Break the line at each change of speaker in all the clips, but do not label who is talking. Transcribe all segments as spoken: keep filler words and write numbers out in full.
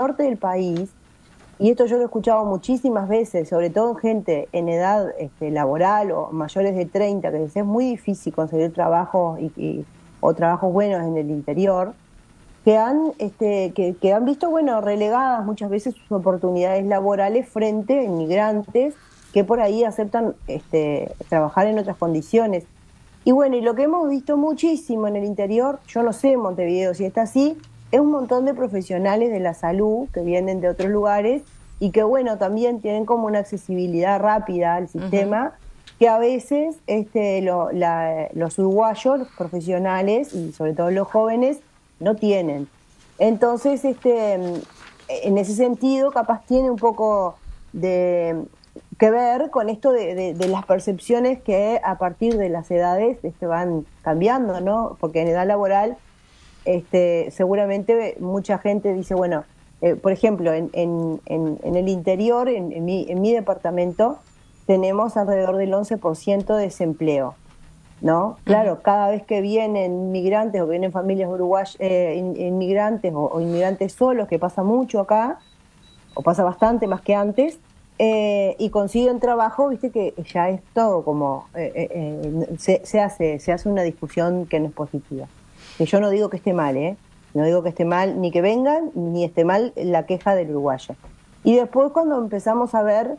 norte del país, y esto yo lo he escuchado muchísimas veces, sobre todo en gente en edad este, laboral o mayores de treinta, que es muy difícil conseguir trabajo y, y, o trabajos buenos en el interior, que han, este, que, que han visto, bueno, relegadas muchas veces sus oportunidades laborales frente a inmigrantes que por ahí aceptan este, trabajar en otras condiciones. Y bueno, y lo que hemos visto muchísimo en el interior, yo no sé en Montevideo si está así, es un montón de profesionales de la salud que vienen de otros lugares y que, bueno, también tienen como una accesibilidad rápida al sistema, uh-huh. que a veces este, lo, la, los uruguayos, los profesionales y sobre todo los jóvenes, no tienen. Entonces, este, en ese sentido, capaz tiene un poco de que ver con esto de, de, de las percepciones que a partir de las edades este, van cambiando, ¿no? Porque en edad laboral Este, seguramente mucha gente dice, bueno, eh, por ejemplo, en, en, en, en el interior, en, en, mi, en mi departamento, tenemos alrededor del once por ciento de desempleo, ¿no? Claro, uh-huh. cada vez que vienen migrantes o vienen familias uruguayas, eh, in, inmigrantes o, o inmigrantes solos, que pasa mucho acá, o pasa bastante más que antes, eh, y consiguen trabajo, viste que ya es todo como, eh, eh, se, se, hace, se hace una discusión que no es positiva. Que yo no digo que esté mal, ¿eh? No digo que esté mal, ni que vengan, ni esté mal la queja del uruguayo. Y después cuando empezamos a ver,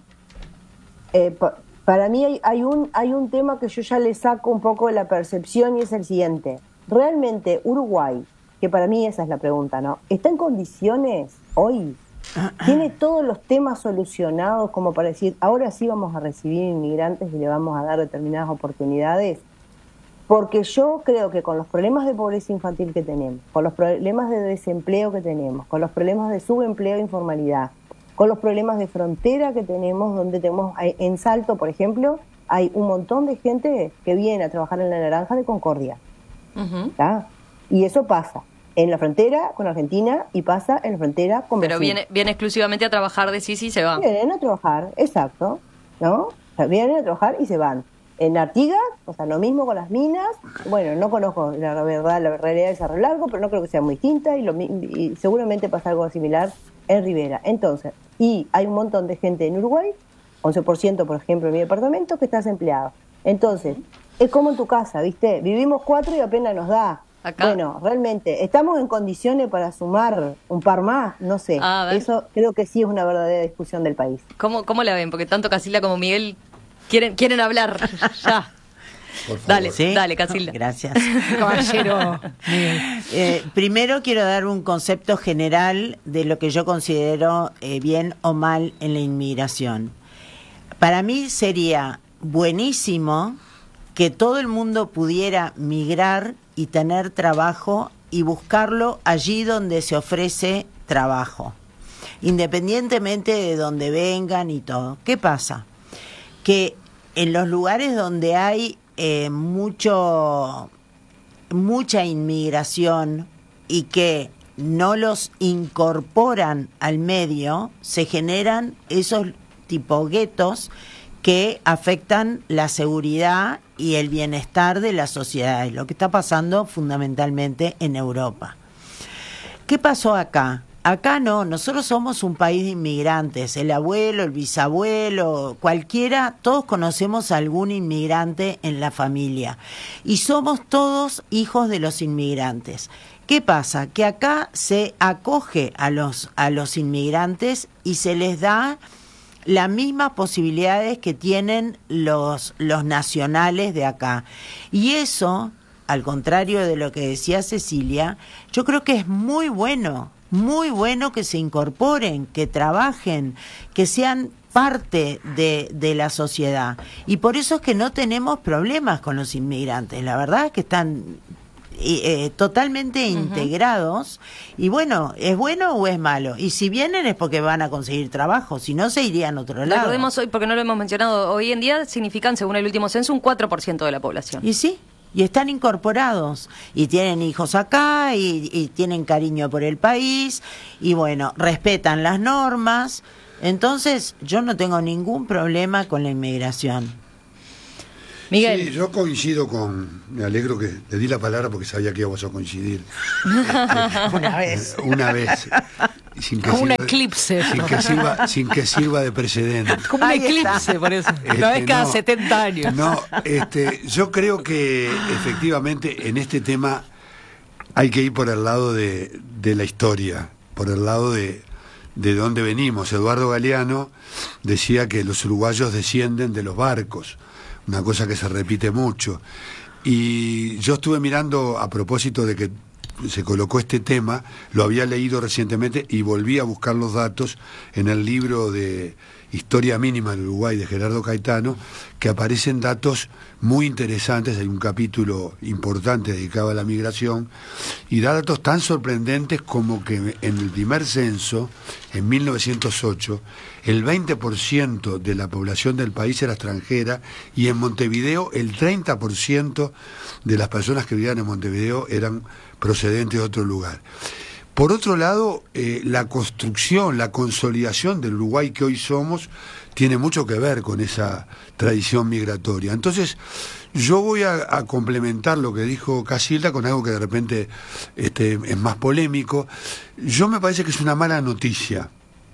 eh, pa, para mí hay, hay, un, hay un tema que yo ya le saco un poco de la percepción y es el siguiente. ¿Realmente Uruguay, que para mí esa es la pregunta, ¿no? ¿Está en condiciones hoy? ¿Tiene todos los temas solucionados como para decir, ahora sí vamos a recibir inmigrantes y le vamos a dar determinadas oportunidades? Porque yo creo que con los problemas de pobreza infantil que tenemos, con los problemas de desempleo que tenemos, con los problemas de subempleo e informalidad, con los problemas de frontera que tenemos, donde tenemos en Salto, por ejemplo, hay un montón de gente que viene a trabajar en la Naranja de Concordia. Uh-huh. Y eso pasa en la frontera con Argentina y pasa en la frontera con Brasil.
Pero viene, viene exclusivamente a trabajar, decís, y se va.
Vienen a trabajar, exacto, ¿no? O sea, vienen a trabajar y se van. En Artigas, o sea, lo mismo con las minas. Bueno, no conozco la verdad, la realidad de Cerro Largo, pero no creo que sea muy distinta y, lo, y seguramente pasa algo similar en Rivera. Entonces, y hay un montón de gente en Uruguay, once por ciento, por ejemplo, en mi departamento, que está desempleado. Entonces, es como en tu casa, ¿viste? Vivimos cuatro y apenas nos da. Acá. Bueno, realmente, ¿estamos en condiciones para sumar un par más? No sé. Eso creo que sí es una verdadera discusión del país.
¿Cómo, cómo la ven? Porque tanto Casilda como Miguel quieren quieren hablar ya. Dale, ¿sí? Dale, Casilda.
Gracias.
Caballero.
eh, primero quiero dar un concepto general de lo que yo considero eh, bien o mal en la inmigración. Para mí sería buenísimo que todo el mundo pudiera migrar y tener trabajo y buscarlo allí donde se ofrece trabajo, independientemente de donde vengan y todo. ¿Qué pasa? Que en los lugares donde hay eh, mucho mucha inmigración y que no los incorporan al medio, se generan esos tipo guetos que afectan la seguridad y el bienestar de las sociedades, lo que está pasando fundamentalmente en Europa. ¿Qué pasó acá? Acá no, nosotros somos un país de inmigrantes, el abuelo, el bisabuelo, cualquiera, todos conocemos a algún inmigrante en la familia y somos todos hijos de los inmigrantes. ¿Qué pasa? Que acá se acoge a los, a los inmigrantes y se les da las mismas posibilidades que tienen los, los nacionales de acá. Y eso, al contrario de lo que decía Cecilia, yo creo que es muy bueno, muy bueno que se incorporen, que trabajen, que sean parte de, de la sociedad. Y por eso es que no tenemos problemas con los inmigrantes. La verdad es que están eh, totalmente uh-huh. integrados. Y bueno, ¿es bueno o es malo? Y si vienen es porque van a conseguir trabajo, si no se irían a otro lado.
Recordemos hoy, porque no lo hemos mencionado, hoy en día significan, según el último censo, un cuatro por ciento de la población.
Y sí, y están incorporados, y tienen hijos acá, y, y tienen cariño por el país, y bueno, respetan las normas. Entonces, yo no tengo ningún problema con la inmigración.
Miguel.
Sí, yo coincido con... Me alegro que le di la palabra porque sabía que íbamos a coincidir.
Una vez.
Una vez. Sin que
Como un
sirva,
eclipse.
Sin que sirva, sin que sirva de precedente.
Como un
Ahí
eclipse,
está.
por eso.
Este,
Una vez cada
no,
setenta años.
No, este, yo creo que efectivamente en este tema hay que ir por el lado de, de la historia, por el lado de, de dónde venimos. Eduardo Galeano decía que los uruguayos descienden de los barcos, una cosa que se repite mucho. Y yo estuve mirando, a propósito de que se colocó este tema, lo había leído recientemente y volví a buscar los datos en el libro de Historia Mínima del Uruguay de Gerardo Caetano, que aparecen datos muy interesantes. Hay un capítulo importante dedicado a la migración y da datos tan sorprendentes como que en el primer censo, en mil novecientos ocho, el veinte por ciento de la población del país era extranjera y en Montevideo el treinta por ciento de las personas que vivían en Montevideo eran procedentes de otro lugar. Por otro lado, eh, la construcción, la consolidación del Uruguay que hoy somos tiene mucho que ver con esa tradición migratoria. Entonces, yo voy a, a complementar lo que dijo Casilda con algo que de repente este, es más polémico. Yo me parece que es una mala noticia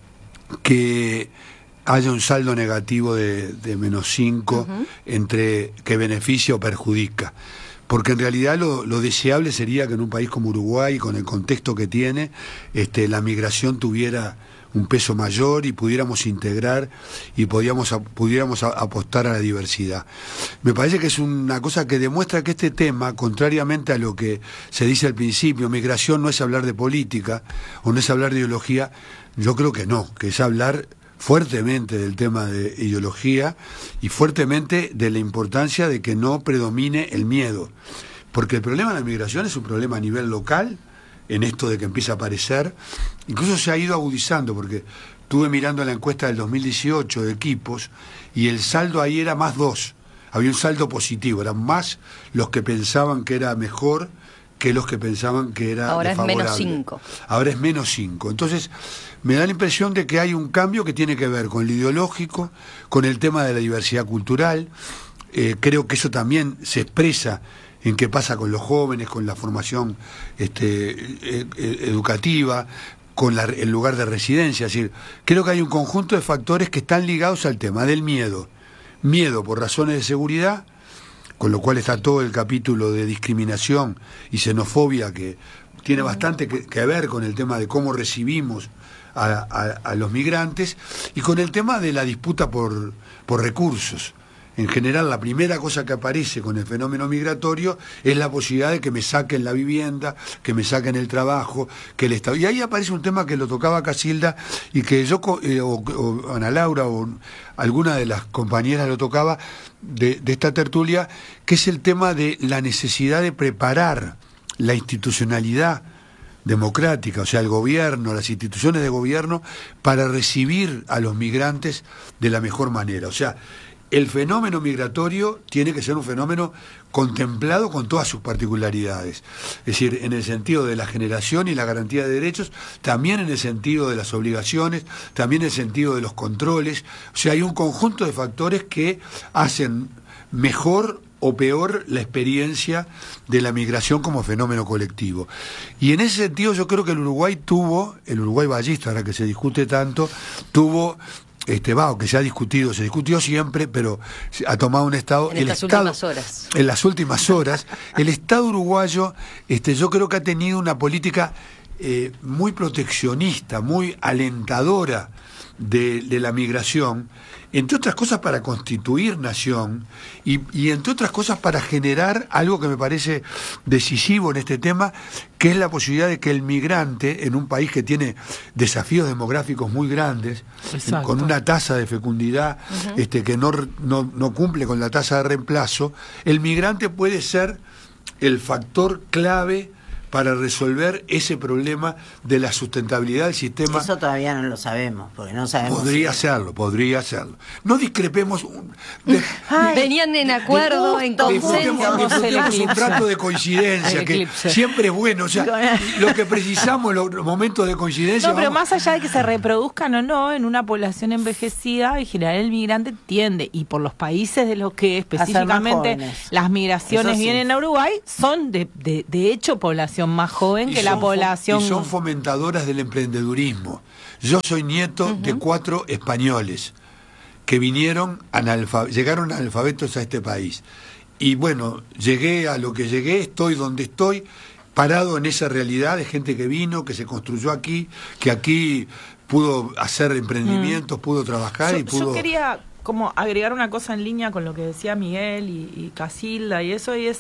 que haya un saldo negativo de, de menos cinco uh-huh. entre que beneficia o perjudica. Porque en realidad lo, lo deseable sería que en un país como Uruguay, con el contexto que tiene, este, la migración tuviera un peso mayor y pudiéramos integrar y podíamos, pudiéramos apostar a la diversidad. Me parece que es una cosa que demuestra que este tema, contrariamente a lo que se dice al principio, migración no es hablar de política o no es hablar de ideología, yo creo que no, que es hablar fuertemente del tema de ideología y fuertemente de la importancia de que no predomine el miedo, porque el problema de la migración es un problema a nivel local, en esto de que empieza a aparecer, incluso se ha ido agudizando, porque estuve mirando la encuesta del dos mil dieciocho de equipos y el saldo ahí era más dos, había un saldo positivo, eran más los que pensaban que era mejor que los que pensaban que era
ahora
desfavorable.
Es menos cinco.
Ahora es menos cinco. Entonces, me da la impresión de que hay un cambio que tiene que ver con lo ideológico, con el tema de la diversidad cultural. Eh, creo que eso también se expresa en qué pasa con los jóvenes, con la formación este, eh, educativa, con la, el lugar de residencia. Es decir, creo que hay un conjunto de factores que están ligados al tema del miedo. Miedo por razones de seguridad, con lo cual está todo el capítulo de discriminación y xenofobia que tiene bastante que, que ver con el tema de cómo recibimos a, a, a los migrantes y con el tema de la disputa por, por recursos. En general, la primera cosa que aparece con el fenómeno migratorio es la posibilidad de que me saquen la vivienda, que me saquen el trabajo, que el Estado... Y ahí aparece un tema que lo tocaba Casilda y que yo, eh, o, o Ana Laura, o alguna de las compañeras lo tocaba de, de esta tertulia, que es el tema de la necesidad de preparar la institucionalidad democrática, o sea, el gobierno, las instituciones de gobierno, para recibir a los migrantes de la mejor manera. O sea, el fenómeno migratorio tiene que ser un fenómeno contemplado con todas sus particularidades. Es decir, en el sentido de la generación y la garantía de derechos, también en el sentido de las obligaciones, también en el sentido de los controles. O sea, hay un conjunto de factores que hacen mejor o peor la experiencia de la migración como fenómeno colectivo. Y en ese sentido yo creo que el Uruguay tuvo, el Uruguay ballista, ahora que se discute tanto, tuvo... Este, va, que se ha discutido, se discutió siempre, pero ha tomado un estado...
En
el
estas
estado,
últimas horas.
En las últimas horas, el Estado uruguayo, este, yo creo que ha tenido una política eh, muy proteccionista, muy alentadora de, de la migración, entre otras cosas para constituir nación y, y entre otras cosas para generar algo que me parece decisivo en este tema, que es la posibilidad de que el migrante en un país que tiene desafíos demográficos muy grandes, en, con una tasa de fecundidad uh-huh. este, que no, no, no cumple con la tasa de reemplazo, el migrante puede ser el factor clave para resolver ese problema de la sustentabilidad del sistema.
Eso todavía no lo sabemos, porque no sabemos.
Podría si... hacerlo, podría hacerlo. No discrepemos. De,
Ay, venían en acuerdo, en consenso.
Disfrutemos un rato de coincidencia, que siempre es bueno. O sea, lo que precisamos, los, los momentos de coincidencia.
No, pero
vamos...
más allá de que se reproduzcan o no, en una población envejecida, en general el migrante tiende, y por los países de los que específicamente las migraciones sí. vienen a Uruguay, son de, de, de hecho población más joven y que la población...
Y son fomentadoras del emprendedurismo. Yo soy nieto uh-huh. de cuatro españoles que vinieron, analfab- llegaron analfabetos a este país. Y bueno, llegué a lo que llegué, estoy donde estoy, parado en esa realidad de gente que vino, que se construyó aquí, que aquí pudo hacer emprendimientos, mm. pudo trabajar
yo,
y pudo...
Yo quería como agregar una cosa en línea con lo que decía Miguel y, y Casilda y eso, y es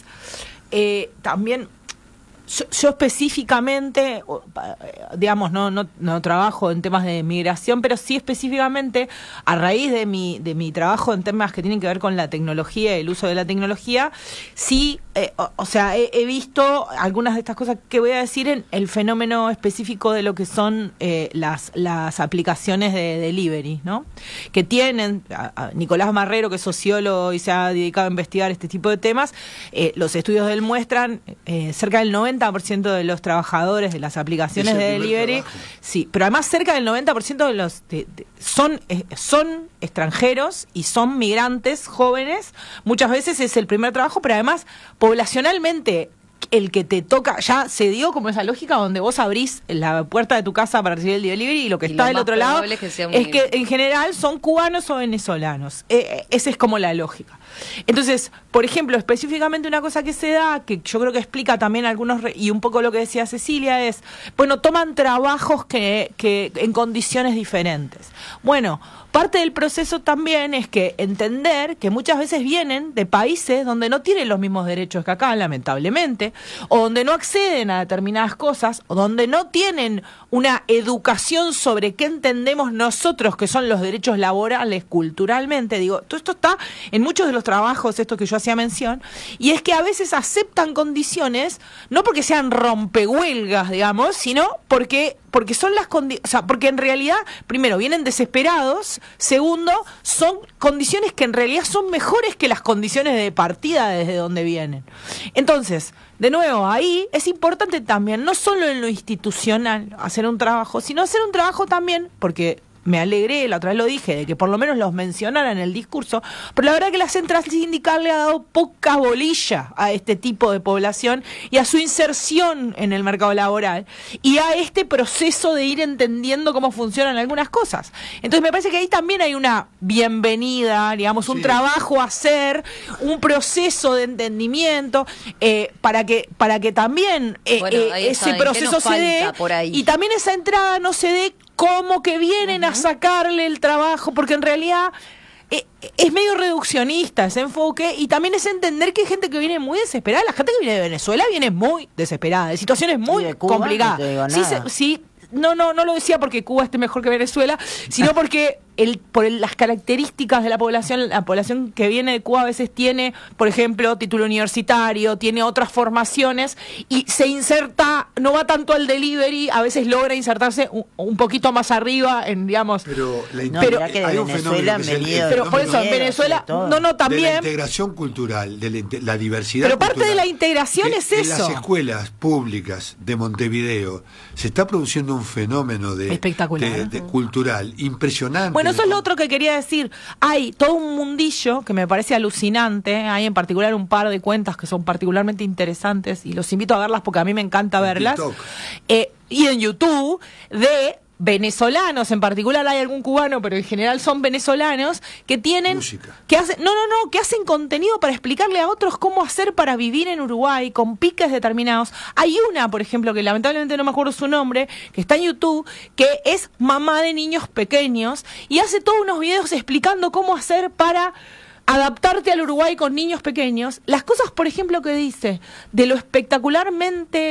eh, también... Yo, yo específicamente, digamos, no, no, no trabajo en temas de migración, pero sí específicamente a raíz de mi, de mi trabajo en temas que tienen que ver con la tecnología y el uso de la tecnología, sí, eh, o, o sea, he, he visto algunas de estas cosas que voy a decir en el fenómeno específico de lo que son eh, las, las aplicaciones de delivery, ¿no? Que tienen, a, a Nicolás Marrero, que es sociólogo y se ha dedicado a investigar este tipo de temas, eh, los estudios de él muestran eh, cerca del noventa por ciento de los trabajadores de las aplicaciones de delivery, trabajo. sí, pero además cerca del noventa por ciento de los de, de, son eh, son extranjeros y son migrantes jóvenes. Muchas veces es el primer trabajo, pero además poblacionalmente el que te toca, ya se dio como esa lógica donde vos abrís la puerta de tu casa para recibir el delivery y lo que y está del otro lado es que, es que en general son cubanos o venezolanos. Eh, esa es como la lógica. Entonces, por ejemplo, específicamente una cosa que se da, que yo creo que explica también algunos, re- y un poco lo que decía Cecilia, es, bueno, toman trabajos que, que en condiciones diferentes. Bueno, parte del proceso también es que entender que muchas veces vienen de países donde no tienen los mismos derechos que acá, lamentablemente, o donde no acceden a determinadas cosas, o donde no tienen una educación sobre qué entendemos nosotros que son los derechos laborales culturalmente. Digo, todo esto está en muchos de los trabajos, esto que yo hacía mención, y es que a veces aceptan condiciones, no porque sean rompehuelgas, digamos, sino porque porque son las condiciones, o sea, porque en realidad, primero, vienen desesperados, segundo, son condiciones que en realidad son mejores que las condiciones de partida desde donde vienen. Entonces, de nuevo, ahí es importante también, no solo en lo institucional, hacer un trabajo, sino hacer un trabajo también, porque me alegré, la otra vez lo dije, de que por lo menos los mencionaran en el discurso, pero la verdad que la central sindical le ha dado poca bolilla a este tipo de población y a su inserción en el mercado laboral y a este proceso de ir entendiendo cómo funcionan algunas cosas. Entonces me parece que ahí también hay una bienvenida, digamos, un sí. trabajo a hacer, un proceso de entendimiento eh, para que para que también eh, bueno, eh, ese proceso se dé y también esa entrada no se dé como que vienen uh-huh. a sacarle el trabajo, porque en realidad eh, es medio reduccionista ese enfoque, y también es entender que hay gente que viene muy desesperada. La gente que viene de Venezuela viene muy desesperada, de situaciones muy complicadas. No te digo nada. Sí, sí, no, no, no lo decía porque Cuba esté mejor que Venezuela, sino porque el, por el, las características de la población, la población que viene de Cuba a veces tiene, por ejemplo, título universitario, tiene otras formaciones y se inserta, no va tanto al delivery, a veces logra insertarse un, un poquito más arriba en, digamos...
Pero, la
no, pero que hay un fenómeno que es el, el
pero por eso en Venezuela, no, no, también...
De la integración cultural, de la, la diversidad
Pero parte
cultural,
de la integración
que,
es eso.
En las escuelas públicas de Montevideo se está produciendo un fenómeno de,
espectacular,
de, de, cultural impresionante.
Bueno, eso es lo otro que quería decir. Hay todo un mundillo que me parece alucinante. Hay en particular un par de cuentas que son particularmente interesantes y los invito a verlas porque a mí me encanta verlas. Eh, y en YouTube, de venezolanos, en particular hay algún cubano, pero en general son venezolanos que tienen música. que hacen no no no que hacen contenido para explicarle a otros cómo hacer para vivir en Uruguay con piques determinados. Hay una, por ejemplo, que lamentablemente no me acuerdo su nombre, que está en YouTube, que es mamá de niños pequeños y hace todos unos videos explicando cómo hacer para adaptarte al Uruguay con niños pequeños. Las cosas, por ejemplo, que dice de lo espectacularmente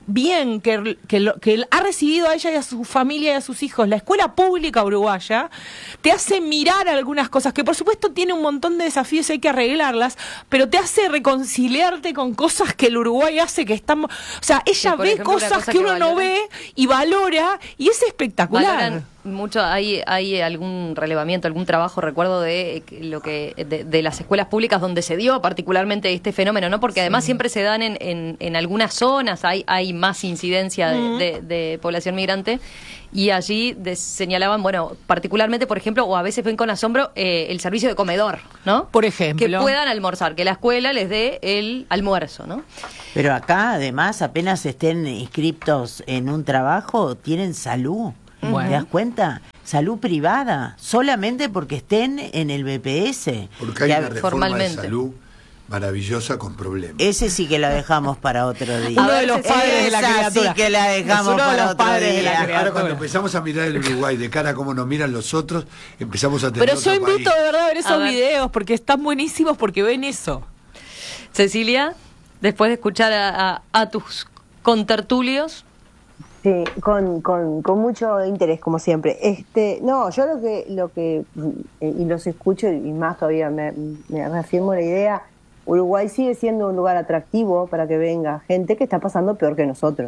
bien que, que, lo, que ha recibido a ella y a su familia y a sus hijos la escuela pública uruguaya, te hace mirar algunas cosas que por supuesto tiene un montón de desafíos y hay que arreglarlas, pero te hace reconciliarte con cosas que el Uruguay hace que estamos, o sea, ella sí, ve ejemplo, cosas cosa que, que uno valora, no ve y valora, y es espectacular. Valoran
mucho, hay hay algún relevamiento, algún trabajo, recuerdo de lo que de, de las escuelas públicas donde se dio particularmente este fenómeno, ¿no? Porque además sí. siempre se dan en, en, en algunas zonas, hay hay más incidencia de, uh-huh. de, de población migrante, y allí de, señalaban, bueno, particularmente, por ejemplo, o a veces ven con asombro, eh, el servicio de comedor, ¿no?
Por ejemplo.
Que puedan almorzar, que la escuela les dé el almuerzo, ¿no?
Pero acá, además, apenas estén inscriptos en un trabajo, tienen salud. Bueno. ¿Te das cuenta? Salud privada, solamente porque estén en el B P S.
Porque hay una reforma de salud maravillosa con problemas.
Ese sí que la dejamos para otro día.
Uno de los padres de la criatura.
Sí que la dejamos para otro día.
Ahora cuando empezamos a mirar el Uruguay de cara a cómo nos miran los otros, empezamos a tener
Pero yo
otro
invito
país.
de verdad a ver esos a ver. videos porque están buenísimos porque ven eso.
Cecilia, después de escuchar a, a, a tus contertulios.
Sí, con, con, con mucho interés, como siempre. Este, no, yo lo que, lo que y los escucho y más todavía me, me reafirmo la idea. Uruguay sigue siendo un lugar atractivo para que venga gente que está pasando peor que nosotros,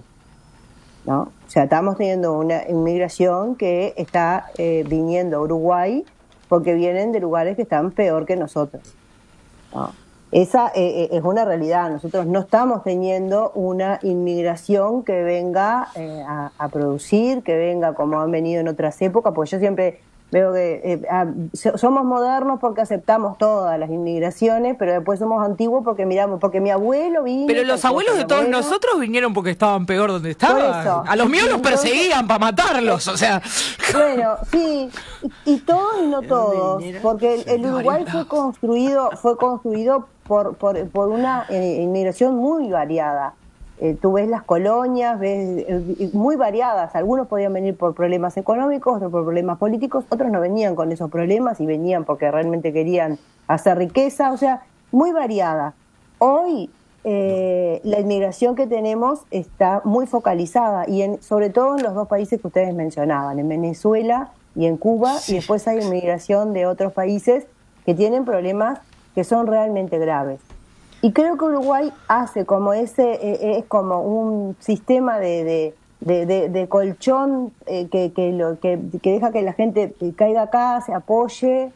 ¿no? O sea, estamos teniendo una inmigración que está eh, viniendo a Uruguay porque vienen de lugares que están peor que nosotros, ¿no? Esa eh, es una realidad. Nosotros no estamos teniendo una inmigración que venga eh, a, a producir, que venga como han venido en otras épocas, porque yo siempre veo que eh, a, somos modernos porque aceptamos todas las inmigraciones, pero después somos antiguos porque miramos, porque mi abuelo vino...
Pero los abuelos de todos abuelo, nosotros vinieron porque estaban peor donde estaban. A los míos los perseguían para matarlos, o sea...
Bueno, sí, y, y todos y no todos, porque el, el Uruguay fue construido, fue construido por, por, por una eh, inmigración muy variada. Eh, tú ves las colonias, ves eh, muy variadas. Algunos podían venir por problemas económicos, otros por problemas políticos, otros no venían con esos problemas y venían porque realmente querían hacer riqueza, o sea, muy variada. Hoy eh, la inmigración que tenemos está muy focalizada y en, sobre todo en los dos países que ustedes mencionaban, en Venezuela y en Cuba, sí. Y después hay inmigración de otros países que tienen problemas que son realmente graves. Y creo que Uruguay hace como ese, eh, es como un sistema de, de, de, de, de colchón eh, que, que, lo, que, que deja que la gente caiga acá, se apoye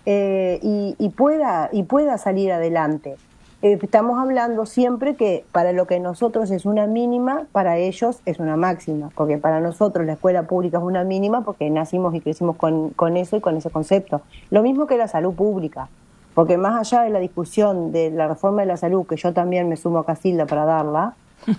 eh, y, y, pueda, y pueda salir adelante. Eh, estamos hablando siempre que para lo que nosotros es una mínima, para ellos es una máxima, porque para nosotros la escuela pública es una mínima porque nacimos y crecimos con, con eso y con ese concepto. Lo mismo que la salud pública. Porque más allá de la discusión de la reforma de la salud, que yo también me sumo a Casilda para darla,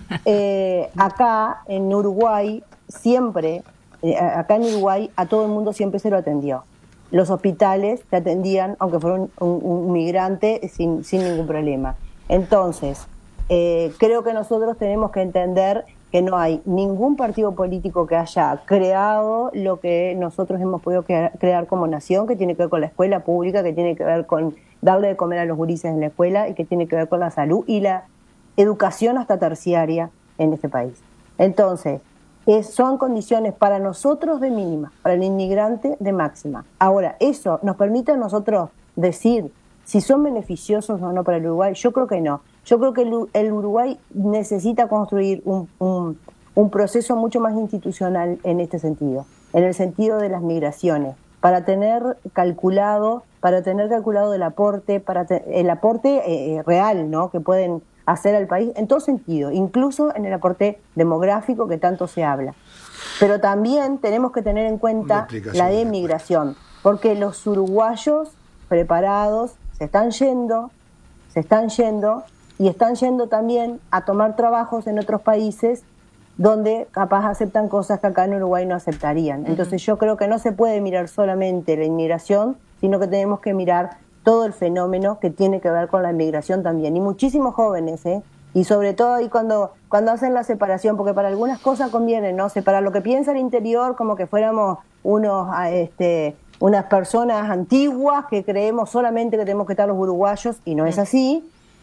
eh, acá en Uruguay siempre, eh, acá en Uruguay a todo el mundo siempre se lo atendió. Los hospitales te atendían, aunque fuera un, un, un migrante, sin, sin ningún problema. Entonces, eh, creo que nosotros tenemos que entender que no hay ningún partido político que haya creado lo que nosotros hemos podido crear como nación, que tiene que ver con la escuela pública, que tiene que ver con darle de comer a los gurises en la escuela y que tiene que ver con la salud y la educación hasta terciaria en este país. Entonces, es, son condiciones para nosotros de mínima, para el inmigrante de máxima. Ahora, eso nos permite a nosotros decir si son beneficiosos o no para el Uruguay. Yo creo que no. Yo creo que el, el Uruguay necesita construir un, un, un proceso mucho más institucional en este sentido, en el sentido de las migraciones, para tener calculado, para tener calculado el aporte, para te, el aporte eh, real, ¿no? Que pueden hacer al país en todo sentido, incluso en el aporte demográfico que tanto se habla. Pero también tenemos que tener en cuenta la de migración, porque los uruguayos preparados se están yendo, se están yendo y están yendo también a tomar trabajos en otros países donde capaz aceptan cosas que acá en Uruguay no aceptarían. Entonces yo creo que no se puede mirar solamente la inmigración, sino que tenemos que mirar todo el fenómeno que tiene que ver con la inmigración también. Y muchísimos jóvenes, ¿eh? Y sobre todo ahí cuando, cuando hacen la separación, porque para algunas cosas conviene, ¿no? Separar lo que piensa el interior como que fuéramos unos, este, unas personas antiguas que creemos solamente que tenemos que estar los uruguayos, y no es así.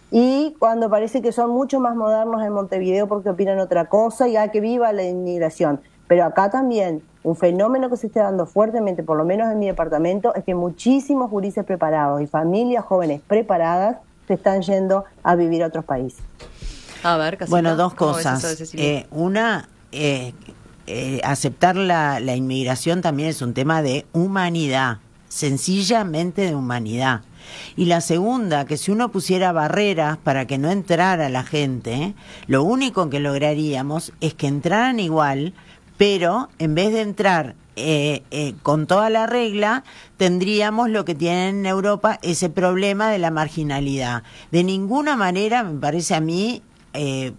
y cuando parece que son mucho más modernos en Montevideo porque opinan otra cosa, y ah, que viva la inmigración. Pero acá también, un fenómeno que se está dando fuertemente, por lo menos en mi departamento, es que muchísimos gurises preparados y familias jóvenes preparadas se están yendo a vivir a otros países.
A ver, Casita,
bueno, dos
¿cómo ves
cosas.
eso de Cecilia?
Eh, una, eh, eh, aceptar la, la inmigración también es un tema de humanidad, sencillamente de humanidad. Y la segunda, que si uno pusiera barreras para que no entrara la gente, lo único que lograríamos es que entraran igual, pero en vez de entrar eh, eh, con toda la regla, tendríamos lo que tienen en Europa, ese problema de la marginalidad. De ninguna manera me parece a mí eh,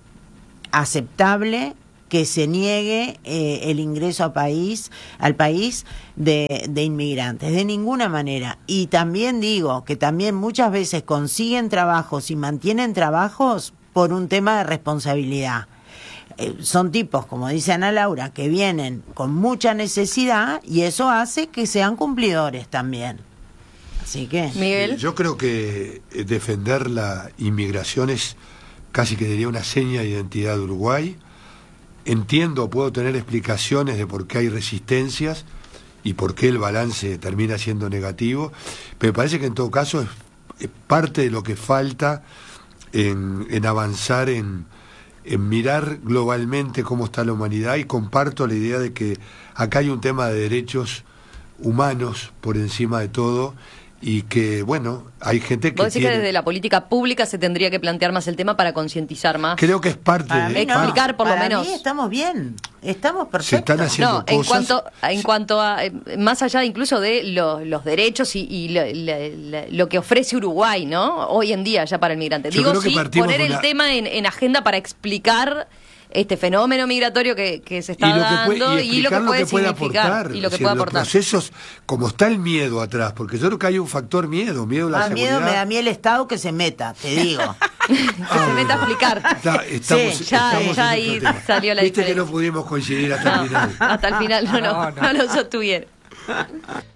aceptable que se niegue eh, el ingreso a país, al país de, de inmigrantes, de ninguna manera. Y también digo que también muchas veces consiguen trabajos y mantienen trabajos por un tema de responsabilidad. Eh, son tipos, como dice Ana Laura, que vienen con mucha necesidad y eso hace que sean cumplidores también. Así que...
Miguel.
Yo creo que defender la inmigración es casi que diría una seña de identidad de Uruguay. Entiendo, puedo tener explicaciones de por qué hay resistencias y por qué el balance termina siendo negativo, pero me parece que en todo caso es, es parte de lo que falta en, en avanzar, en, en mirar globalmente cómo está la humanidad, y comparto la idea de que acá hay un tema de derechos humanos por encima de todo, y que, bueno, hay gente que
Vos decís
tiene...
que desde la política pública se tendría que plantear más el tema para concientizar más.
Creo que es parte
Para
de...
mí no.
Explicar por lo
Para
menos.
mí estamos bien, estamos
Se
perfectos.
están haciendo
No, en
cosas...
cuanto, en cuanto a, eh, más allá incluso de lo- los derechos y, y lo, la- la- lo que ofrece Uruguay, ¿no? Hoy en día ya para el migrante.
Yo
Digo,
creo que
sí,
partimos
poner
de
el
una-
tema en, en agenda para explicar este fenómeno migratorio que, que se está
y lo que
dando
puede,
y lo que
explicar
puede,
puede
significar
aportar,
y lo que
es decir,
puede
los
aportar.
procesos, como está el miedo atrás, porque yo creo que hay un factor miedo, miedo a la
Más miedo
seguridad.
me da a mí el Estado que se meta, te digo.
Que se meta a explicar.
Está- estamos,
Sí,
ya-
estamos
ya
en
ahí
otro tema.
salió la
Viste que
diferencia.
no pudimos coincidir hasta el final.
Hasta el final no, no,
No, no.
no lo sostuvieron.